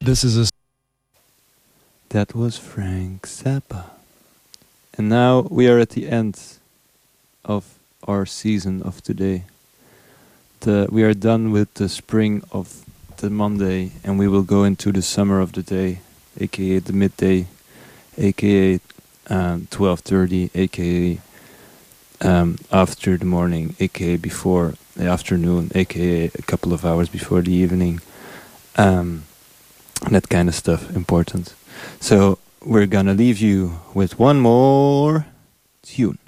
This is a. That was Frank Zappa. And now we are at the end of our season of today. We are done with the spring of the Monday, and we will go into the summer of the day, aka the midday, aka 12:30, aka after the morning, aka before the afternoon, aka a couple of hours before the evening. That kind of stuff, important. So we're gonna leave you with one more tune.